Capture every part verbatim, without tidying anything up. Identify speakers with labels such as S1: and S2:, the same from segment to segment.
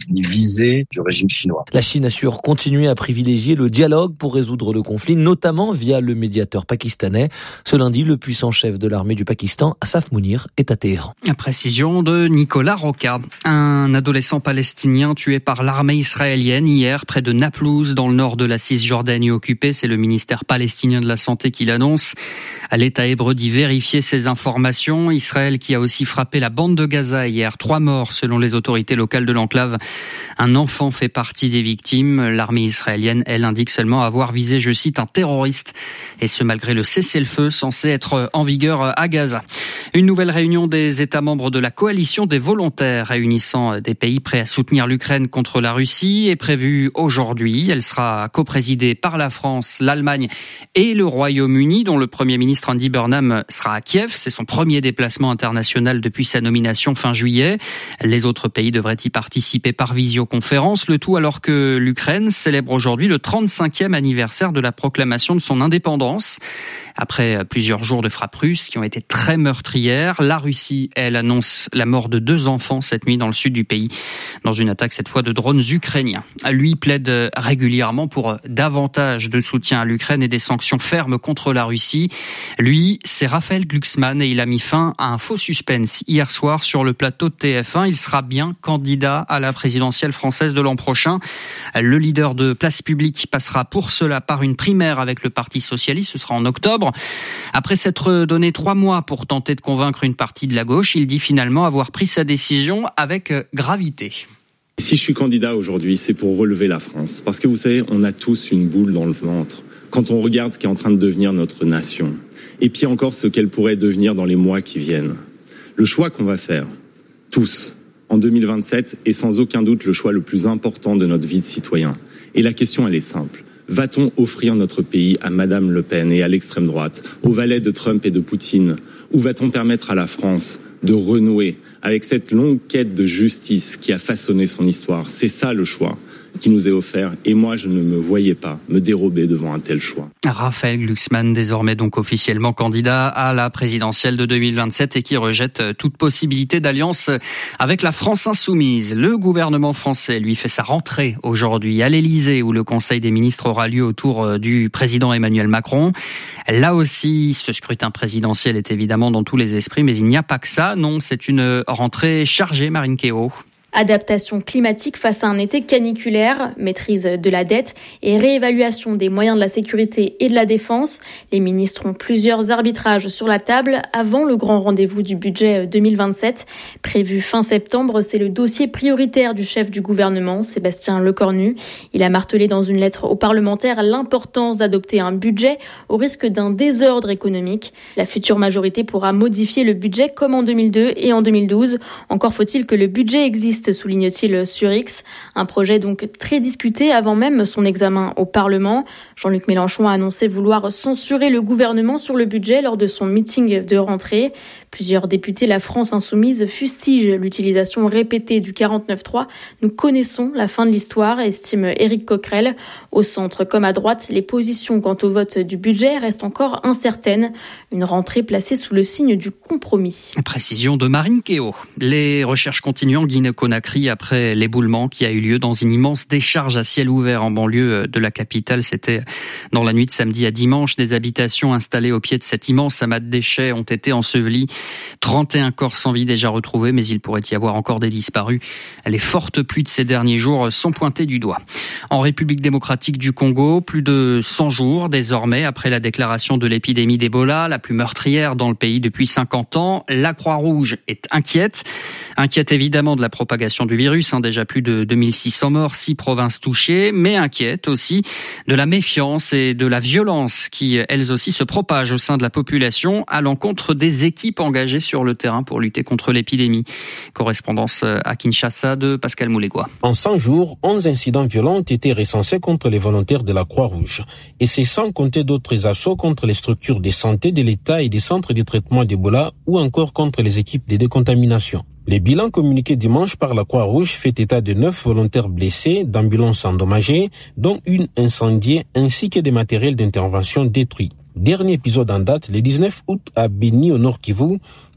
S1: les visées du régime chinois.
S2: La Chine assure continuer à privilégier le dialogue pour résoudre le conflit, notamment via le médiateur pakistanais. Ce lundi, le puissant chef de l'armée du Pakistan, Asaf Mounir, est à Téhéran.
S3: Précision de Nicolas Roca. Un adolescent palestinien tué par l'armée israélienne hier près de Naplouse dans le nord de la Cisjordanie occupée. C'est le ministère palestinien de la Santé qui l'annonce. L'État hébreu dit vérifier ces informations. Israël qui a aussi frappé la bande de Gaza hier. Trois morts selon les autorités locales de l'enclave. Un enfant fait partie des victimes. L'armée israélienne, elle, indique seulement avoir visé, je cite, un terroriste. Et ce malgré le cessez-le-feu censé être en vigueur à Gaza. Une nouvelle réunion des États membres de la coalition des volontaires réunissant des pays prêts à soutenir l'Ukraine contre la Russie est prévue aujourd'hui. Elle sera coprésidée par la France, l'Allemagne et le Royaume-Uni, dont le Premier ministre Andy Burnham sera à Kiev. C'est son premier déplacement international depuis sa nomination fin juillet. Les autres pays devraient y participer par visioconférence, le tout alors que l'Ukraine célèbre aujourd'hui le trente-cinquième anniversaire de la proclamation de son indépendance. Après plusieurs jours de frappes russes qui ont été très meurtrières, la Russie, elle, annonce la mort de deux enfants cette nuit dans le sud du pays, dans une attaque cette fois de drones ukrainiens. Lui plaide régulièrement pour davantage de soutien à l'Ukraine et des sanctions fermes contre la Russie. Lui, c'est Raphaël Glucksmann et il a mis fin à un faux suspense hier soir sur le plateau de T F un. Il sera bien candidat à la présidentielle française de l'an prochain. Le leader de Place Publique passera pour cela par une primaire avec le Parti socialiste. Ce sera en octobre. Après s'être donné trois mois pour tenter de convaincre une partie de la gauche, il dit finalement avoir pris sa décision avec gravité.
S4: Si je suis candidat aujourd'hui, c'est pour relever la France. Parce que vous savez, on a tous une boule dans le ventre quand on regarde ce qui est en train de devenir notre nation. Et puis encore ce qu'elle pourrait devenir dans les mois qui viennent. Le choix qu'on va faire, tous, en deux mille vingt-sept, est sans aucun doute le choix le plus important de notre vie de citoyen. Et la question, elle est simple. Va-t-on offrir notre pays à Madame Le Pen et à l'extrême droite, aux valets de Trump et de Poutine, ou va-t-on permettre à la France de renouer avec cette longue quête de justice qui a façonné son histoire? C'est ça le choix qui nous est offert, et moi je ne me voyais pas me dérober devant un tel choix.
S3: Raphaël Glucksmann, désormais donc officiellement candidat à la présidentielle de deux mille vingt-sept et qui rejette toute possibilité d'alliance avec la France insoumise. Le gouvernement français, lui, fait sa rentrée aujourd'hui à l'Élysée où le Conseil des ministres aura lieu autour du président Emmanuel Macron. Là aussi, ce scrutin présidentiel est évidemment dans tous les esprits, mais il n'y a pas que ça. Non, c'est une rentrée chargée, Marine Kéo.
S5: Adaptation climatique face à un été caniculaire, maîtrise de la dette et réévaluation des moyens de la sécurité et de la défense. Les ministres ont plusieurs arbitrages sur la table avant le grand rendez-vous du budget deux mille vingt-sept. Prévu fin septembre, c'est le dossier prioritaire du chef du gouvernement, Sébastien Lecornu. Il a martelé dans une lettre aux parlementaires l'importance d'adopter un budget au risque d'un désordre économique. La future majorité pourra modifier le budget comme en deux mille deux et en deux mille douze. Encore faut-il que le budget existe, souligne-t-il sur X. Un projet donc très discuté avant même son examen au Parlement. Jean-Luc Mélenchon a annoncé vouloir censurer le gouvernement sur le budget lors de son meeting de rentrée. Plusieurs députés La France Insoumise fustigent l'utilisation répétée du quarante-neuf trois. Nous connaissons la fin de l'histoire, estime Éric Coquerel. Au centre comme à droite, les positions quant au vote du budget restent encore incertaines. Une rentrée placée sous le signe du compromis.
S3: Précision de Marine Kéo. Les recherches continuent en Guinée-Conakry après l'éboulement qui a eu lieu dans une immense décharge à ciel ouvert en banlieue de la capitale. C'était dans la nuit de samedi à dimanche. Des habitations installées au pied de cet immense amas de déchets ont été ensevelies. trente et un corps sans vie déjà retrouvés, mais il pourrait y avoir encore des disparus. Les fortes pluies de ces derniers jours sont pointées du doigt. En République démocratique du Congo, plus de cent jours désormais après la déclaration de l'épidémie d'Ebola, la plus meurtrière dans le pays depuis cinquante ans. La Croix-Rouge est inquiète. Inquiète évidemment de la propagation du virus, hein, déjà plus de deux mille six cents morts, six provinces touchées, mais inquiète aussi de la méfiance et de la violence qui, elles aussi, se propagent au sein de la population à l'encontre des équipes engagées sur le terrain pour lutter contre l'épidémie. Correspondance à Kinshasa de Pascal Moulégois.
S6: En cent jours, onze incidents violents ont été recensés contre les volontaires de la Croix-Rouge. Et c'est sans compter d'autres assauts contre les structures de santé de l'État et des centres de traitement d'Ebola ou encore contre les équipes de décontamination. Les bilans communiqués dimanche par la Croix-Rouge fait état de neuf volontaires blessés, d'ambulances endommagées, dont une incendiée ainsi que des matériels d'intervention détruits. Dernier épisode en date, le dix-neuf août à Beni au Nord Kivu,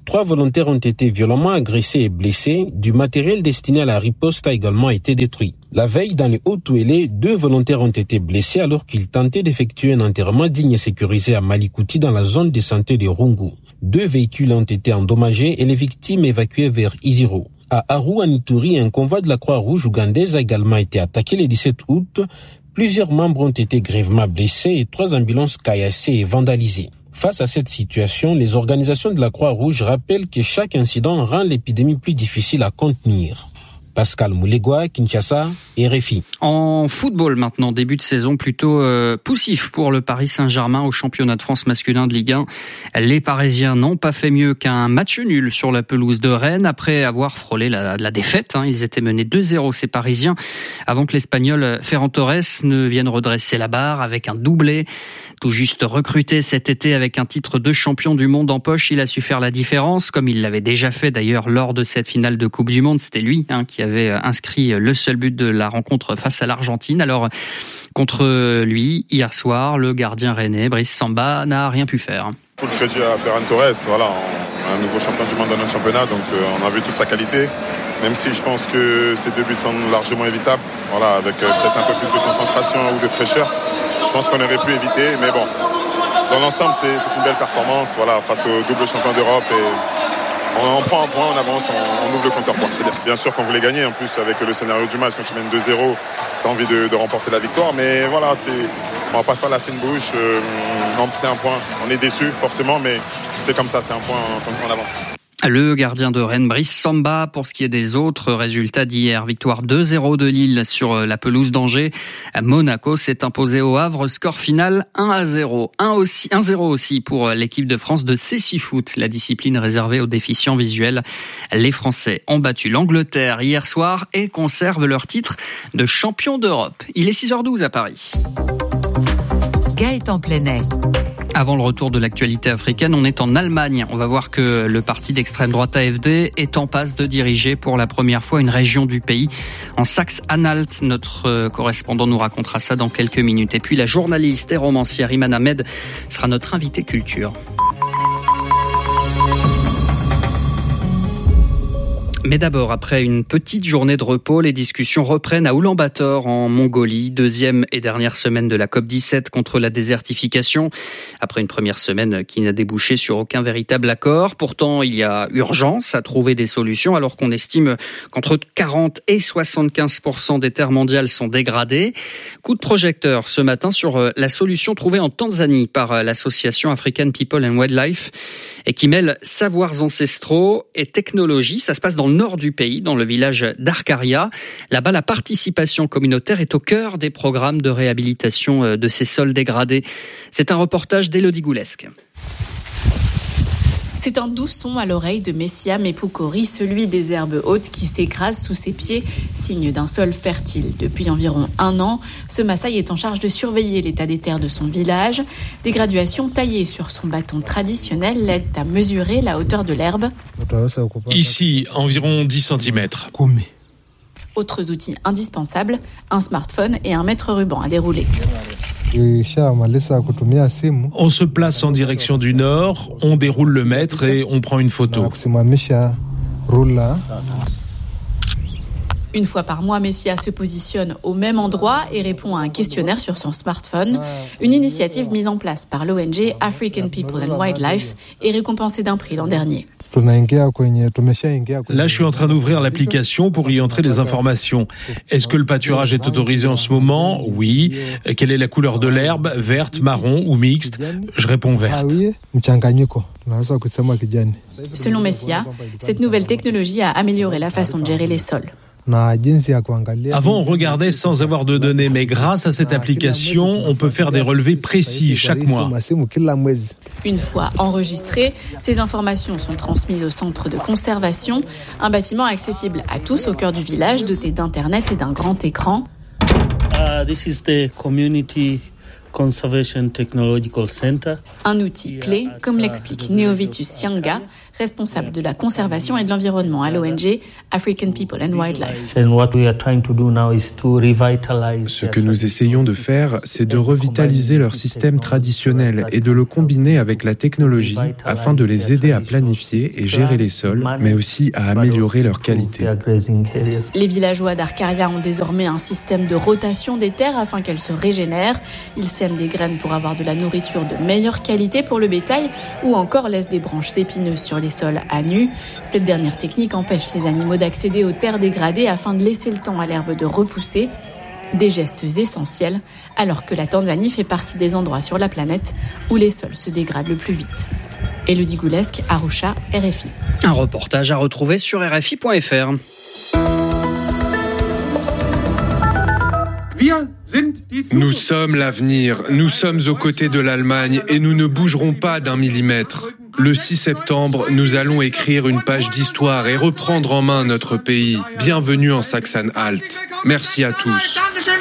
S6: Trois volontaires ont été violemment agressés et blessés. Du matériel destiné à la riposte a également été détruit. La veille, dans les Hauts-Touélé, deux volontaires ont été blessés alors qu'ils tentaient d'effectuer un enterrement digne et sécurisé à Malikouti dans la zone de santé de Rungu. Deux véhicules ont été endommagés et les victimes évacuées vers Iziro. À Aru, en Ituri, un convoi de la Croix-Rouge ougandaise a également été attaqué le dix-sept août. Plusieurs membres ont été grièvement blessés et trois ambulances caillassées et vandalisées. Face à cette situation, les organisations de la Croix-Rouge rappellent que chaque incident rend l'épidémie plus difficile à contenir. Pascal Moulegua, Kinshasa, R F I.
S3: En football maintenant, début de saison plutôt euh, poussif pour le Paris Saint-Germain au championnat de France masculin de Ligue un. Les Parisiens n'ont pas fait mieux qu'un match nul sur la pelouse de Rennes après avoir frôlé la, la défaite. Hein. Ils étaient menés deux zéro ces Parisiens avant que l'Espagnol Ferran Torres ne vienne redresser la barre avec un doublé. Tout juste recruté cet été avec un titre de champion du monde en poche, il a su faire la différence, comme il l'avait déjà fait d'ailleurs lors de cette finale de Coupe du Monde. C'était lui hein, qui avait inscrit le seul but de la rencontre face à l'Argentine. Alors, contre lui, hier soir, le gardien rennais, Brice Samba, n'a rien pu faire.
S7: Tout le crédit à Ferran Torres, voilà, un nouveau champion du monde dans notre championnat, donc euh, on a vu toute sa qualité. Même si je pense que ces deux buts sont largement évitables, voilà, avec euh, peut-être un peu plus de concentration ou de fraîcheur, je pense qu'on aurait pu éviter. Mais bon, dans l'ensemble, c'est, c'est une belle performance, voilà, face au double champion d'Europe. Et on, on prend un point, on avance, on, on ouvre le compteur point. C'est bien. Bien sûr qu'on voulait gagner, en plus avec le scénario du match, quand tu mènes deux zéro, tu as envie de, de remporter la victoire. Mais voilà, c'est, on va pas faire la fine bouche. Euh, non, c'est un point. On est déçus forcément, mais c'est comme ça, c'est un point qu'on avance.
S3: Le gardien de Rennes, Brice Samba. Pour ce qui est des autres résultats d'hier, victoire deux zéro de Lille sur la pelouse d'Angers. Monaco s'est imposé au Havre, score final un à zéro. un zéro aussi pour l'équipe de France de Cécifoot, la discipline réservée aux déficients visuels. Les Français ont battu l'Angleterre hier soir et conservent leur titre de champion d'Europe. Il est six heures douze à Paris.
S8: Gaëtan Plenet.
S3: Avant le retour de l'actualité africaine, on est en Allemagne. On va voir que le parti d'extrême droite A F D est en passe de diriger pour la première fois une région du pays. En Saxe-Anhalt, notre correspondant nous racontera ça dans quelques minutes. Et puis la journaliste et romancière Iman Ahmed sera notre invitée culture. Mais d'abord, après une petite journée de repos, les discussions reprennent à Oulan-Bator en Mongolie, deuxième et dernière semaine de la COP dix-sept contre la désertification. Après une première semaine qui n'a débouché sur aucun véritable accord. Pourtant, il y a urgence à trouver des solutions alors qu'on estime qu'entre quarante et soixante-quinze pour cent des terres mondiales sont dégradées. Coup de projecteur ce matin sur la solution trouvée en Tanzanie par l'association African People and Wildlife et qui mêle savoirs ancestraux et technologie. Ça se passe dans le nord du pays, dans le village d'Arkaria. Là-bas, la participation communautaire est au cœur des programmes de réhabilitation de ces sols dégradés. C'est un reportage d'Élodie Goulesque.
S9: C'est un doux son à l'oreille de Messia Mepukori, celui des herbes hautes qui s'écrasent sous ses pieds, signe d'un sol fertile. Depuis environ un an, ce Maasai est en charge de surveiller l'état des terres de son village. Des graduations taillées sur son bâton traditionnel l'aident à mesurer la hauteur de l'herbe.
S10: Ici, environ dix centimètres.
S9: Autres outils indispensables, un smartphone et un mètre ruban à dérouler.
S10: On se place en direction du nord, on déroule le mètre et on prend une photo.
S9: Une fois par mois, Messia se positionne au même endroit et répond à un questionnaire sur son smartphone. Une initiative mise en place par l'O N G African People and Wildlife et récompensée d'un prix l'an dernier.
S10: Là, je suis en train d'ouvrir l'application pour y entrer les informations. Est-ce que le pâturage est autorisé en ce moment ? Oui. Quelle est la couleur de l'herbe ? Verte, marron ou mixte ? Je réponds verte.
S9: Selon Messia, cette nouvelle technologie a amélioré la façon de gérer les sols.
S10: Avant, on regardait sans avoir de données, mais grâce à cette application, on peut faire des relevés précis chaque mois.
S9: Une fois enregistrées, ces informations sont transmises au centre de conservation, un bâtiment accessible à tous au cœur du village, doté d'Internet et d'un grand écran.
S11: Uh, this is the community Conservation Technological Center.
S9: Un outil clé, comme l'explique Neovitus Sianga, responsable de la conservation et de l'environnement à l'O N G African People and Wildlife.
S12: Ce que nous essayons de faire, c'est de revitaliser leur système traditionnel et de le combiner avec la technologie afin de les aider à planifier et gérer les sols, mais aussi à améliorer leur qualité.
S9: Les villageois d'Arcaria ont désormais un système de rotation des terres afin qu'elles se régénèrent. Ils sèment des graines pour avoir de la nourriture de meilleure qualité pour le bétail ou encore laissent des branches épineuses sur les sols à nu. Cette dernière technique empêche les animaux d'accéder aux terres dégradées afin de laisser le temps à l'herbe de repousser. Des gestes essentiels, alors que la Tanzanie fait partie des endroits sur la planète où les sols se dégradent le plus vite. Élodie Goulesque, Arusha, R F I.
S3: Un reportage à retrouver sur R F I point F R.
S12: Nous sommes l'avenir, nous sommes aux côtés de l'Allemagne et nous ne bougerons pas d'un millimètre. Le six septembre, nous allons écrire une page d'histoire et reprendre en main notre pays. Bienvenue en Sachsen-Anhalt. Merci à tous.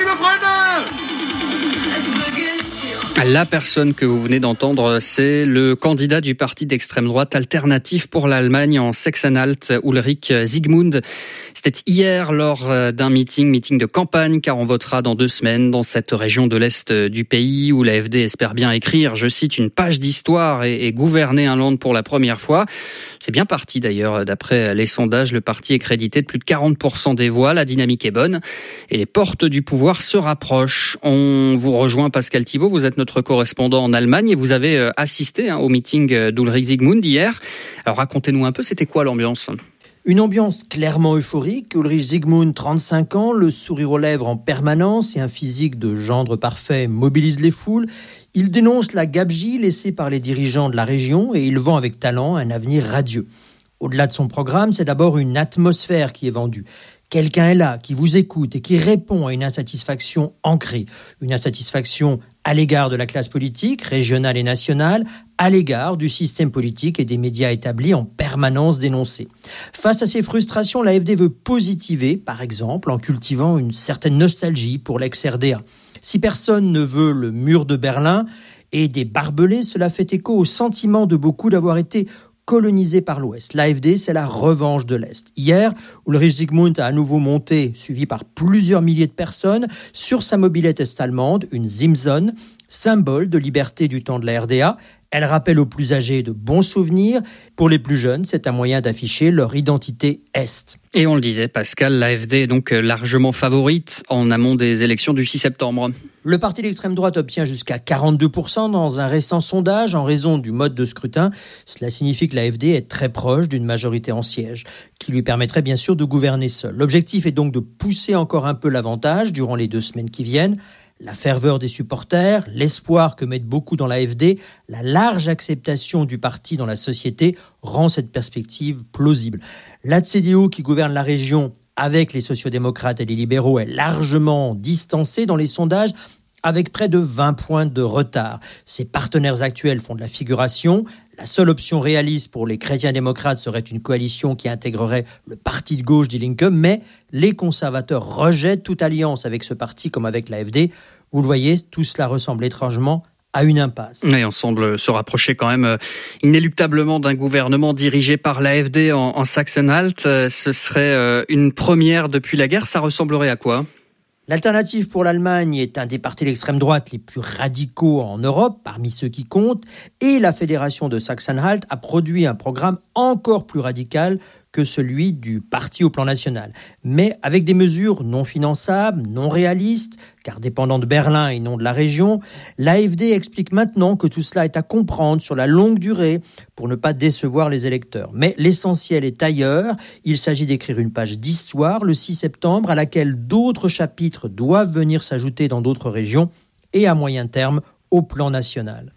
S3: La personne que vous venez d'entendre, c'est le candidat du parti d'extrême droite Alternative pour l'Allemagne en Sachsen-Anhalt, Ulrich Siegmund. C'était hier lors d'un meeting, meeting de campagne, car on votera dans deux semaines dans cette région de l'Est du pays où l'A F D espère bien écrire, je cite, une page d'histoire et, et gouverner un land pour la première fois. C'est bien parti d'ailleurs, d'après les sondages, le parti est crédité de plus de quarante pour cent des voix, la dynamique est bonne et les portes du pouvoir se rapprochent. On vous rejoint, Pascal Thibault, vous êtes notre correspondant en Allemagne et vous avez assisté hein, au meeting d'Ulrich Siegmund hier. Alors racontez-nous un peu, c'était quoi l'ambiance ?
S13: Une ambiance clairement euphorique. Ulrich Siegmund, trente-cinq ans, le sourire aux lèvres en permanence et un physique de gendre parfait mobilise les foules. Il dénonce la gabegie laissée par les dirigeants de la région et il vend avec talent un avenir radieux. Au-delà de son programme, c'est d'abord une atmosphère qui est vendue. Quelqu'un est là, qui vous écoute et qui répond à une insatisfaction ancrée. Une insatisfaction à l'égard de la classe politique, régionale et nationale, à l'égard du système politique et des médias établis en permanence dénoncés. Face à ces frustrations, l'A F D veut positiver, par exemple, en cultivant une certaine nostalgie pour l'ex-R D A. Si personne ne veut le mur de Berlin et des barbelés, cela fait écho au sentiment de beaucoup d'avoir été colonisé par l'Ouest. L'A F D, c'est la revanche de l'Est. Hier, Ulrich Siegmund a à nouveau monté, suivi par plusieurs milliers de personnes, sur sa mobilette est-allemande, une Simson, symbole de liberté du temps de la R D A. Elle rappelle aux plus âgés de bons souvenirs. Pour les plus jeunes, c'est un moyen d'afficher leur identité Est.
S3: Et on le disait, Pascal, l'A F D est donc largement favorite en amont des élections du six septembre.
S13: Le parti d'extrême droite obtient jusqu'à quarante-deux pour cent dans un récent sondage en raison du mode de scrutin. Cela signifie que l'A F D est très proche d'une majorité en siège, qui lui permettrait bien sûr de gouverner seul. L'objectif est donc de pousser encore un peu l'avantage durant les deux semaines qui viennent. La ferveur des supporters, l'espoir que mettent beaucoup dans l'A F D, la large acceptation du parti dans la société rend cette perspective plausible. L'A C D O, qui gouverne la région avec les sociodémocrates et les libéraux, est largement distancée dans les sondages avec près de vingt points de retard. Ses partenaires actuels font de la figuration. La seule option réaliste pour les chrétiens-démocrates serait une coalition qui intégrerait le parti de gauche Die Linke, mais les conservateurs rejettent toute alliance avec ce parti comme avec l'A F D. Vous le voyez, tout cela ressemble étrangement à une impasse.
S3: Et on semble se rapprocher quand même inéluctablement d'un gouvernement dirigé par l'A F D en, en Sachsen-Anhalt. Ce serait une première depuis la guerre. Ça ressemblerait à quoi ?
S13: L'Alternative pour l'Allemagne est un des partis d'extrême droite les plus radicaux en Europe, parmi ceux qui comptent, et la Fédération de Sachsen-Anhalt a produit un programme encore plus radical que celui du parti au plan national, mais avec des mesures non finançables, non réalistes, car dépendant de Berlin et non de la région. L'A F D explique maintenant que tout cela est à comprendre sur la longue durée pour ne pas décevoir les électeurs. Mais l'essentiel est ailleurs. Il s'agit d'écrire une page d'histoire le six septembre à laquelle d'autres chapitres doivent venir s'ajouter dans d'autres régions et à moyen terme au plan national.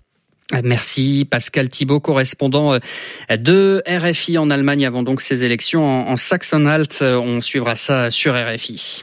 S3: Merci Pascal Thibault, correspondant de R F I en Allemagne avant donc ces élections en Sachsen-Anhalt. On suivra ça sur R F I.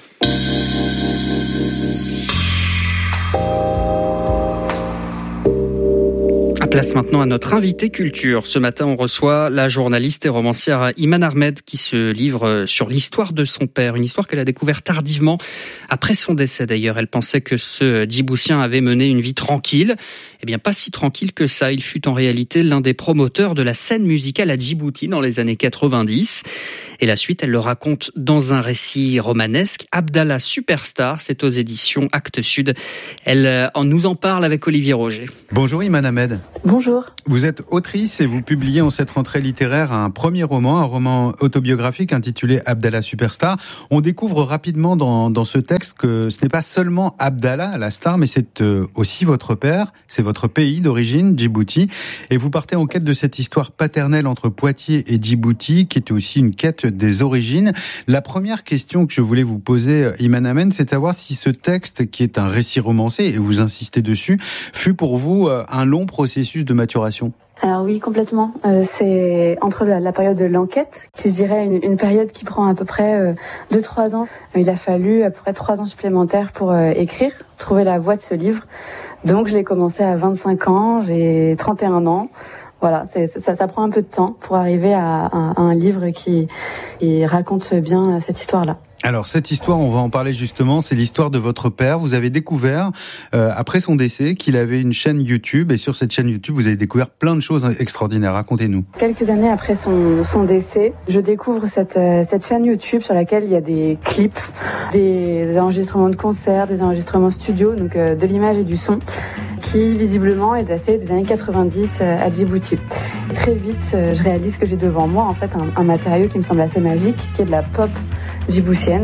S3: Place maintenant à notre invité culture. Ce matin, on reçoit la journaliste et romancière Iman Ahmed qui se livre sur l'histoire de son père. Une histoire qu'elle a découverte tardivement, après son décès d'ailleurs. Elle pensait que ce Djiboutien avait mené une vie tranquille. Eh bien, pas si tranquille que ça. Il fut en réalité l'un des promoteurs de la scène musicale à Djibouti dans les années quatre-vingt-dix. Et la suite, elle le raconte dans un récit romanesque. Abdallah Superstar, c'est aux éditions Actes Sud. Elle en nous en parle avec Olivier Roger.
S14: Bonjour Iman Ahmed.
S15: Bonjour.
S14: Vous êtes autrice et vous publiez en cette rentrée littéraire un premier roman, un roman autobiographique intitulé Abdallah Superstar. On découvre rapidement dans, dans ce texte que ce n'est pas seulement Abdallah la star, mais c'est aussi votre père, c'est votre pays d'origine, Djibouti. Et vous partez en quête de cette histoire paternelle entre Poitiers et Djibouti, qui est aussi une quête des origines. La première question que je voulais vous poser, Iman Ahmed, c'est de savoir si ce texte, qui est un récit romancé, et vous insistez dessus, fut pour vous un long processus de maturation.
S15: Alors oui, complètement. Euh, c'est entre la, la période de l'enquête, qui je dirais une, une période qui prend à peu près euh, deux trois ans. Il a fallu à peu près trois ans supplémentaires pour euh, écrire, trouver la voie de ce livre. Donc je l'ai commencé à vingt-cinq ans, j'ai trente et un ans. Voilà, c'est, ça, ça prend un peu de temps pour arriver à, à, à un livre qui, qui raconte bien cette histoire-là.
S14: Alors cette histoire, on va en parler justement, c'est l'histoire de votre père. Vous avez découvert, euh, après son décès, qu'il avait une chaîne YouTube, et sur cette chaîne YouTube, vous avez découvert plein de choses extraordinaires. Racontez-nous.
S15: Quelques années après son, son décès, je découvre cette, euh, cette chaîne YouTube sur laquelle il y a des clips, des enregistrements de concerts, des enregistrements studio, donc euh, de l'image et du son, qui visiblement est daté des années quatre-vingt-dix euh, à Djibouti. Très vite, euh, je réalise que j'ai devant moi en fait un, un matériau qui me semble assez magique, qui est de la pop djiboutienne.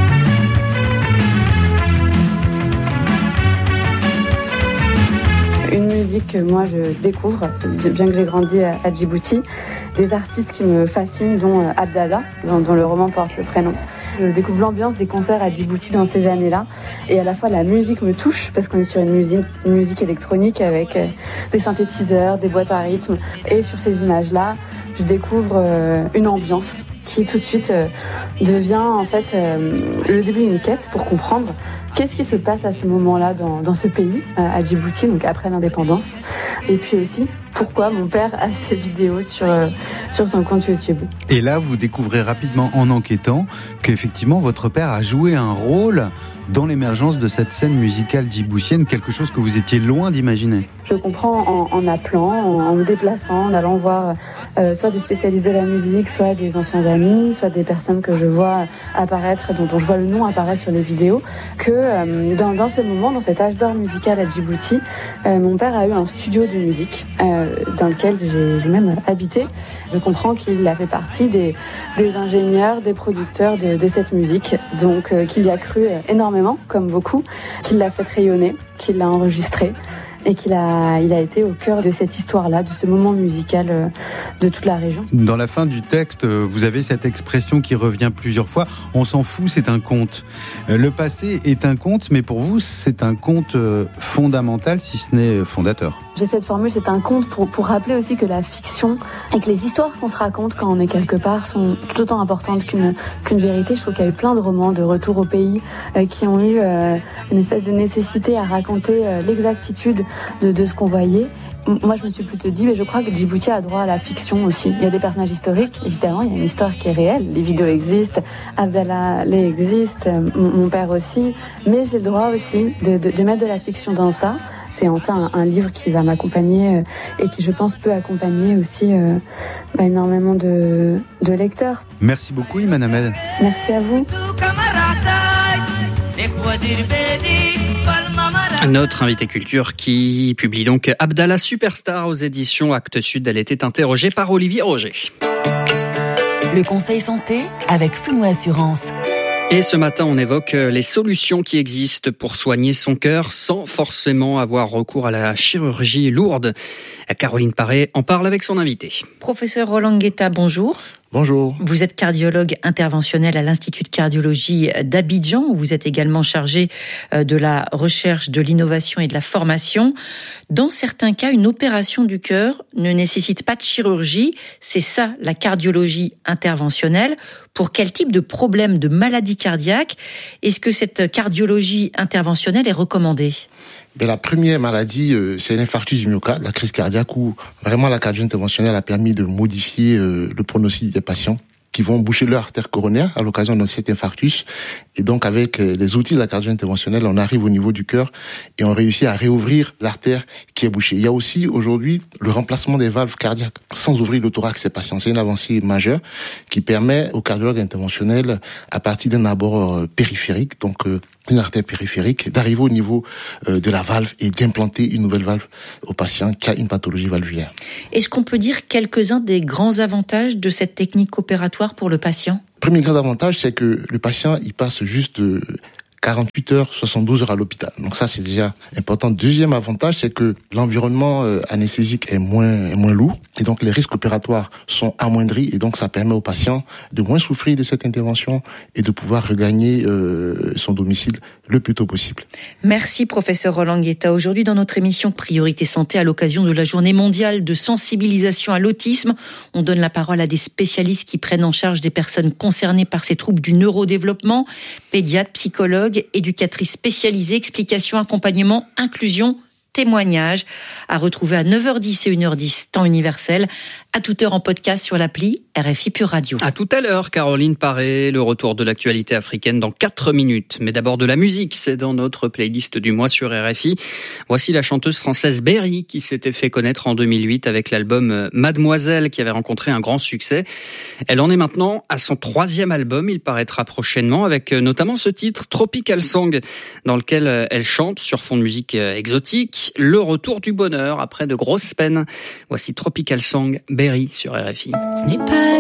S15: Une musique que moi je découvre, bien que j'ai grandi à, à Djibouti, des artistes qui me fascinent, dont Abdallah, dont, dont le roman porte le prénom. Je découvre l'ambiance des concerts à Djibouti dans ces années-là, et à la fois la musique me touche, parce qu'on est sur une musique, une musique électronique avec des synthétiseurs, des boîtes à rythme, et sur ces images-là, je découvre une ambiance qui tout de suite euh, devient en fait euh, le début d'une quête pour comprendre qu'est-ce qui se passe à ce moment-là dans, dans ce pays, euh, à Djibouti, donc après l'indépendance, et puis aussi pourquoi mon père a ses vidéos sur, euh, sur son compte YouTube.
S14: Et là, vous découvrez rapidement en enquêtant qu'effectivement votre père a joué un rôle dans l'émergence de cette scène musicale djiboutienne, quelque chose que vous étiez loin d'imaginer.
S15: Je comprends en, en appelant, en, en me déplaçant, en allant voir euh, soit des spécialistes de la musique, soit des anciens amis, soit des personnes que je vois apparaître, dont, dont je vois le nom apparaître sur les vidéos, que euh, dans, dans ce moment, dans cet âge d'or musical à Djibouti, euh, mon père a eu un studio de musique euh, dans lequel j'ai, j'ai même habité. Je comprends qu'il a fait partie des, des ingénieurs, des producteurs de, de cette musique, donc euh, qu'il y a cru énormément, comme beaucoup, qu'il l'a fait rayonner, qu'il l'a enregistré, et qu'il a, il a été au cœur de cette histoire-là, de ce moment musical de toute la région.
S14: Dans la fin du texte, vous avez cette expression qui revient plusieurs fois. On s'en fout, c'est un conte. Le passé est un conte, mais pour vous, c'est un conte fondamental, si ce n'est fondateur.
S15: J'ai cette formule, c'est un conte pour, pour rappeler aussi que la fiction et que les histoires qu'on se raconte quand on est quelque part sont tout autant importantes qu'une, qu'une vérité. Je trouve qu'il y a eu plein de romans de retour au pays euh, qui ont eu euh, une espèce de nécessité à raconter euh, l'exactitude de, de ce qu'on voyait. Moi, je me suis plutôt dit, mais je crois que Djibouti a droit à la fiction aussi. Il y a des personnages historiques, évidemment, il y a une histoire qui est réelle. Les vidéos existent, Abdallah Lé existe, mon, mon père aussi. Mais j'ai le droit aussi de, de, de mettre de la fiction dans ça. C'est en ça un, un livre qui va m'accompagner euh, et qui, je pense, peut accompagner aussi euh, bah, énormément de, de lecteurs.
S14: Merci beaucoup, Iman Ahmed.
S15: Merci à vous.
S3: Notre invité culture qui publie donc Abdallah Superstar aux éditions Actes Sud. Elle était interrogée par Olivier Roger.
S8: Le conseil santé avec Sounou Assurance.
S3: Et ce matin, on évoque les solutions qui existent pour soigner son cœur sans forcément avoir recours à la chirurgie lourde. Caroline Paré en parle avec son invité.
S16: Professeur Roland Guetta, bonjour.
S17: Bonjour.
S16: Vous êtes cardiologue interventionnel à l'Institut de cardiologie d'Abidjan, où vous êtes également chargé de la recherche, de l'innovation et de la formation. Dans certains cas, une opération du cœur ne nécessite pas de chirurgie. C'est ça, la cardiologie interventionnelle. Pour quel type de problème, de maladie cardiaque, est-ce que cette cardiologie interventionnelle est recommandée ?
S17: Ben, la première maladie, euh, c'est l'infarctus du myocarde, la crise cardiaque, où vraiment la cardio interventionnelle a permis de modifier euh, le pronostic des patients qui vont boucher leur artère coronaire à l'occasion de cet infarctus. Et donc, avec les outils de la cardio interventionnelle, on arrive au niveau du cœur et on réussit à réouvrir l'artère qui est bouchée. Il y a aussi aujourd'hui le remplacement des valves cardiaques sans ouvrir le thorax des patients. C'est une avancée majeure qui permet au cardiologue interventionnel, à partir d'un abord périphérique, donc une artère périphérique, d'arriver au niveau de la valve et d'implanter une nouvelle valve au patient qui a une pathologie valvulaire.
S16: Est-ce qu'on peut dire quelques-uns des grands avantages de cette technique opératoire pour le patient ?
S17: Premier grand avantage, c'est que le patient, il passe juste quarante-huit heures, soixante-douze heures à l'hôpital. Donc ça, c'est déjà important. Deuxième avantage, c'est que l'environnement euh, anesthésique est moins, est moins lourd. Et donc, les risques opératoires sont amoindris. Et donc, ça permet au patient de moins souffrir de cette intervention et de pouvoir regagner euh, son domicile le plus tôt possible.
S16: Merci, professeur Roland Guetta. Aujourd'hui, dans notre émission Priorité Santé, à l'occasion de la journée mondiale de sensibilisation à l'autisme, on donne la parole à des spécialistes qui prennent en charge des personnes concernées par ces troubles du neurodéveloppement, pédiatres, psychologues, éducatrices spécialisées, explications, accompagnement, inclusion, témoignages, à retrouver à neuf heures dix et une heure dix, temps universel, à toute heure en podcast sur l'appli R F I Pure Radio.
S3: À tout à l'heure, Caroline Paré, le retour de l'actualité africaine dans quatre minutes. Mais d'abord de la musique, c'est dans notre playlist du mois sur R F I. Voici la chanteuse française Berry qui s'était fait connaître en deux mille huit avec l'album Mademoiselle qui avait rencontré un grand succès. Elle en est maintenant à son troisième album, il paraîtra prochainement, avec notamment ce titre Tropical Song dans lequel elle chante sur fond de musique exotique le retour du bonheur après de grosses peines. Voici Tropical Song, Berry sur R F I.
S18: Ce n'est pas